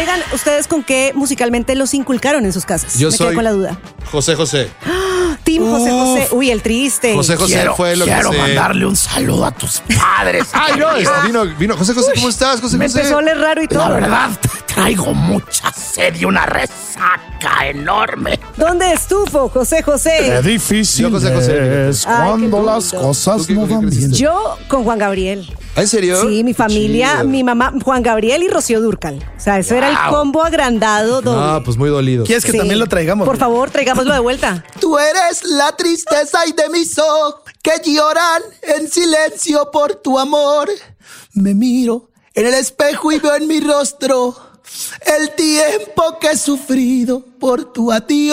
Oigan, ¿ustedes con qué musicalmente los inculcaron en sus casas? Yo Me soy quedé con la duda. José José. Team José José. Uy, el triste. José José fue lo que Quiero mandarle un saludo a tus padres. Ay, no, vino. José José, ¿cómo estás, José Me José? empezó a oler raro y todo. La verdad, traigo mucha sed y una resaca enorme. ¿Dónde estufo, José José? Qué difícil Yo, José José. es Ay, cuando qué las lindo. cosas ¿Tú qué no van creciste? bien. Yo con Juan Gabriel. ¿En serio? Sí, mi familia, Chido. mi mamá, Juan Gabriel y Rocío Dúrcal. O sea, eso era el combo agrandado doble. Ah, pues muy dolido. ¿Quieres que Sí. también lo traigamos? Por favor, traigámoslo de vuelta. Tú eres la tristeza y de mis ojos que lloran en silencio por tu amor. Me miro en el espejo y veo en mi rostro el tiempo que he sufrido por tu adiós.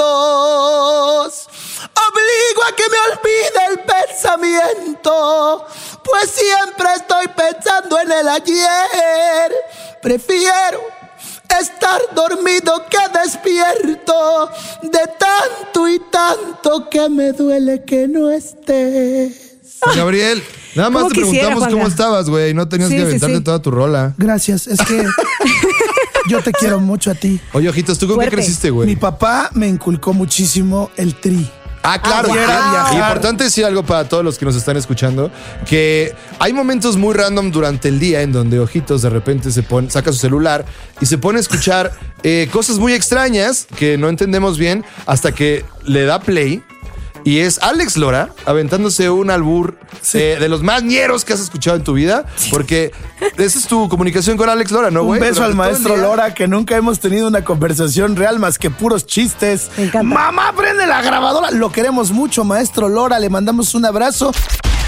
Obligo a que me olvide el pensamiento, pues siempre estoy pensando en el ayer. Prefiero estar dormido que despierto, de tanto y tanto que me duele que no estés. Gabriel, nada más ¿Cómo te quisiera, preguntamos Juanga? cómo estabas, güey. No tenías Sí, que sí, aventarte sí. toda tu rola. Gracias, es que yo te quiero mucho a ti. Oye, Ojitos, ¿tú con Fuerte. qué creciste, güey? Mi papá me inculcó muchísimo el tri. Ah, claro. Ah, wow. Viajar. Importante decir algo para todos los que nos están escuchando, que hay momentos muy random durante el día en donde Ojitos de repente saca su celular y se pone a escuchar cosas muy extrañas que no entendemos bien hasta que le da play. Y es Alex Lora aventándose un albur de los más ñeros que has escuchado en tu vida. Porque esa es tu comunicación con Alex Lora, ¿no, Un güey? beso al Durante todo el maestro día. Lora, que nunca hemos tenido una conversación real más que puros chistes. Me encanta. Mamá, prende la grabadora. Lo queremos mucho, maestro Lora. Le mandamos un abrazo.